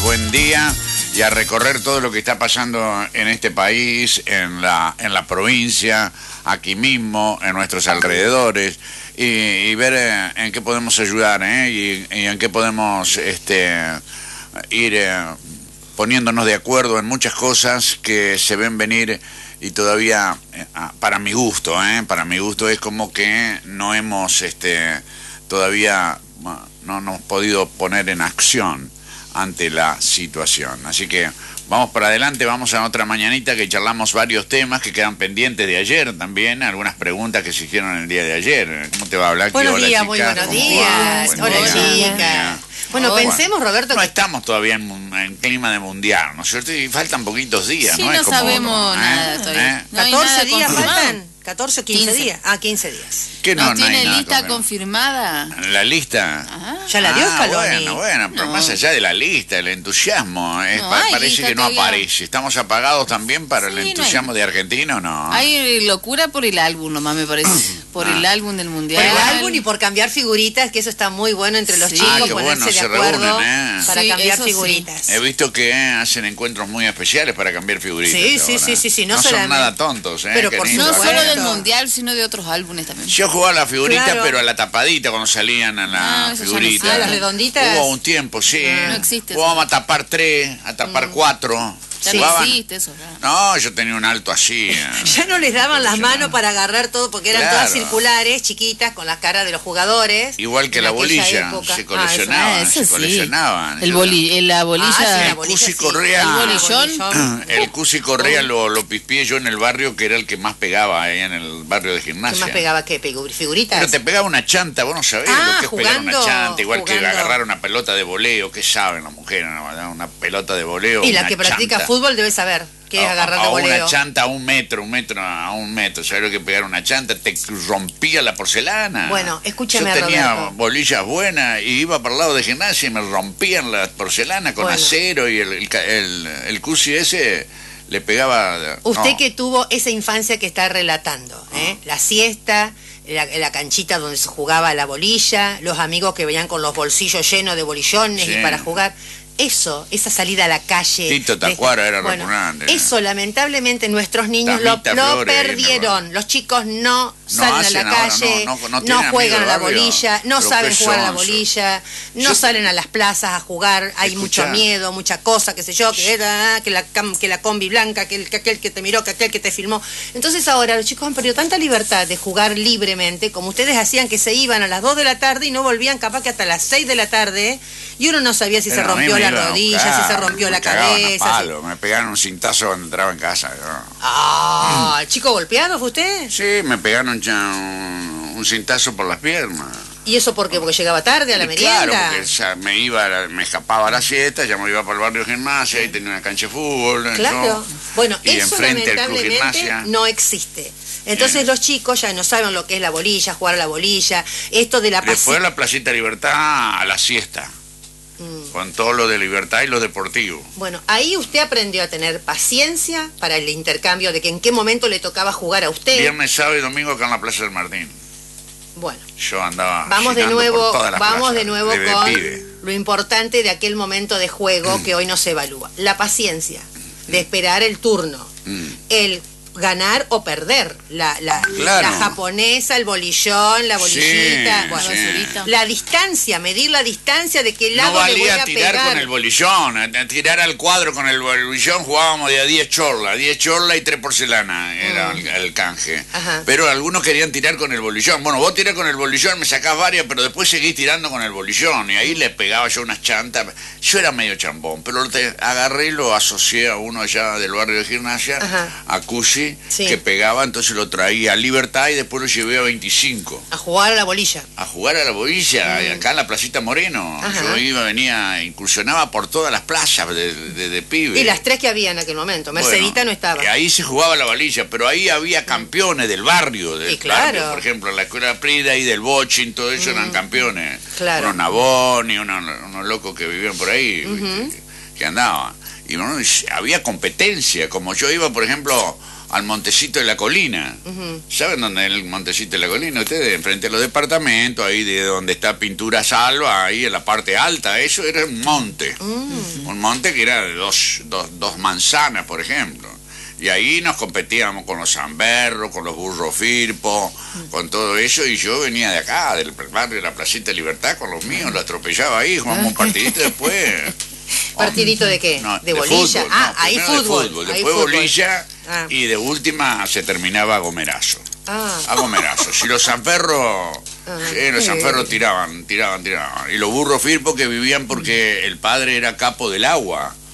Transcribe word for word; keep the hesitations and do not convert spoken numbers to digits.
buen día y a recorrer todo lo que está pasando en este país, en la, en la provincia, aquí mismo, en nuestros alrededores, y, y ver eh, en qué podemos ayudar, ¿eh? y, y en qué podemos este, ir eh, poniéndonos de acuerdo en muchas cosas que se ven venir y todavía, eh, para mi gusto, ¿eh? para mi gusto es como que no hemos este, todavía no nos hemos podido poner en acción ante la situación. Así que vamos para adelante, vamos a otra mañanita que charlamos varios temas que quedan pendientes de ayer también, algunas preguntas que se hicieron el día de ayer. ¿Cómo te va a hablar? Buenos días, muy buenos días. Hola, chica. Bueno, pensemos, Roberto... No estamos todavía en, en clima de mundial, ¿no es cierto? Y faltan poquitos días, sí, ¿no? no es como, sabemos ¿eh? nada todavía. ¿Eh? No hay ¿catorce nada días confirmado. faltan? ¿catorce o quince, quince días? Ah, quince días. ¿Qué no, ¿No, no tiene hay nada lista confirmado? confirmada? ¿La lista? Ajá. Ya la dio Ah, Scaloni. bueno, bueno, pero No. más allá de la lista, el entusiasmo, es, No pa- hay parece lista que no todavía. aparece. ¿Estamos apagados también para Sí, el no entusiasmo hay. de argentino o no? Hay locura por el álbum nomás, me parece. Por el Ah. álbum del Por mundial. el álbum y por cambiar figuritas, que eso está muy bueno entre los Sí. chicos, Ah, qué ponerse bueno, de se acuerdo reúnen, ¿eh? para Sí, cambiar eso sí. figuritas. He visto que hacen encuentros muy especiales para cambiar figuritas. Sí, sí, ahora. sí, sí, sí, no No son solamente- nada tontos, ¿eh? Pero Qué por lindo. No supuesto. solo del mundial, sino de otros álbumes también. Yo jugaba la figurita, Claro. pero a la tapadita cuando salían a la Ah, eso ya no figurita. existe. Ah, las redonditas. Hubo un tiempo, sí. No existe eso. Jugábamos a tapar tres, a tapar cuatro. Ya Jugaban- no existe eso. ya. No, yo tenía un alto así. eh. Ya no les daban las manos para agarrar todo, porque eran Claro. todas circulares, chiquitas, con las caras de los jugadores. Igual que en la aquella bolilla, época. se Ah, coleccionaban, Ah, eso se sí. coleccionaban. El boli, eh, la bolilla. Ah, sí, la El bolilla, Cusi sí. Correa. Ah, El bolillón. El Cusi Correa lo, lo pispié yo en el barrio, que era el que más pegaba ahí en el barrio de ¿Qué gimnasia. más pegaba? ¿Qué? Figu- ¿Figuritas? Pero te pegaba una chanta, vos no sabés Ah, lo que es pegar una jugando, chanta, igual que jugando. agarrar una pelota de voleo, ¿qué saben las mujeres? no? Una pelota de voleo. Y la una que practica chanta. fútbol debe saber qué es A- agarrar a de voleo. una chanta a un metro, un metro a un metro, ¿sabes lo que pegar una chanta? Te rompía la porcelana. Bueno, escúcheme, Yo tenía Roberto. bolillas buenas y iba para el lado de gimnasia y me rompían la porcelana con Bueno. acero y el, el, ca- el, el cusi ese le pegaba... Usted no. que tuvo esa infancia que está relatando, ¿eh? La siesta, la, la canchita donde se jugaba la bolilla, los amigos que venían con los bolsillos llenos de bolillones Sí. y para jugar. Eso, esa salida a la calle. Tito de- Tacuara era bueno, repugnante. eso lamentablemente nuestros niños lo, Tamita lo Flores, perdieron. Los chicos no salen a hacen la ahora, calle, no, no- no no, tienen juegan a amigos la de barrio. bolilla, no Pero saben qué jugar a la sonso. bolilla, no Yo- salen a las plazas a jugar, hay Escuchá. mucho miedo, mucha cosa, qué sé yo, que, era, que, la, cam- que la combi blanca, que, el, que aquel que te miró, que aquel que te filmó. Entonces ahora los chicos han perdido tanta libertad de jugar libremente, como ustedes hacían, que se iban a las dos de la tarde y no volvían capaz que hasta las seis de la tarde, y uno no sabía si se Pero a mí rompió me la iban a rodilla, buscar, si se rompió me la cagaban a cabeza. si- palo, me pegaron un cintazo cuando entraba en casa. yo. Ah, ¿chico golpeado fue usted? Sí, me pegaron ya un, un cintazo por las piernas. ¿Y eso por qué? Porque llegaba tarde a la Y merienda. Claro, porque ya me iba, me escapaba a la siesta, ya me iba para el barrio de gimnasia, ahí tenía una cancha de fútbol. Claro. yo- Bueno, y eso enfrente al club lamentablemente gimnasia. no existe. Entonces Bien. los chicos ya no saben lo que es la bolilla, jugar a la bolilla, esto de la Después pasión. la Placita Libertad a la siesta, Mm. con todo lo de libertad y lo deportivo. Bueno, ahí usted aprendió a tener paciencia para el intercambio de que en qué momento le tocaba jugar a usted. Viernes, sábado y domingo acá en la Plaza del Martín. Bueno, Yo andaba vamos de girando por nuevo, todas las vamos plazas, de nuevo desde con pibe. lo importante de aquel momento de juego que hoy no se evalúa. La paciencia de esperar el turno, Mm. el ganar o perder, la, la, Claro. la japonesa, el bolillón, la bolillita, Sí, bueno, sí. la distancia, medir la distancia de qué No lado le voy valía a tirar pegar. con el bolillón, a- a tirar al cuadro con el bolillón jugábamos de a diez chorlas, diez chorlas y tres porcelanas era el, el canje. Ajá. Pero algunos querían tirar con el bolillón. Bueno, vos tirás con el bolillón, me sacás varias, pero después seguís tirando con el bolillón y ahí le pegaba yo unas chantas. Yo era medio chambón, pero te agarré y lo asocié a uno allá del barrio de gimnasia, Ajá. a Cusi, Sí. que pegaba, entonces lo traía a Libertad y después lo llevé a veinticinco. A jugar a la bolilla. A jugar a la bolilla, y acá en la Placita Moreno. Ajá. Yo iba, venía, incursionaba por todas las plazas de, de, de pibe. Y las tres que había en aquel momento. Mercedita Bueno, no estaba. que ahí se jugaba la bolilla, pero ahí había campeones del barrio. Del Y claro. barrio, por ejemplo, la escuela Prida y del Bochin, todo eso eran campeones. Claro. Unos Naboni, unos, unos locos que vivían por ahí, ¿viste? que, que andaban. Y bueno, y había competencia, como yo iba, por ejemplo, al Montecito de la Colina. Ujú. ¿Saben dónde es el Montecito de la Colina? Ustedes, enfrente de los departamentos, ahí de donde está Pintura Salva, ahí en la parte alta, eso era un monte. Mm. Un monte que era de dos, dos, dos manzanas, por ejemplo. Y ahí nos competíamos con los zamberros, con los burros firpo, con todo eso, y yo venía de acá, del barrio de la Placita de Libertad, con los míos, lo atropellaba ahí, jugamos un partidito después. ¿Partidito de qué? No, ¿De bolilla? fútbol, Ah, no, ahí primero de fútbol. Ahí después fútbol. bolilla, Ah. y de última se terminaba a gomerazo. Ah. A gomerazo. Si los zanferros, Ah, sí, los sí. zanferros tiraban, tiraban, tiraban. Y los burros firpo que vivían porque el padre era capo del agua.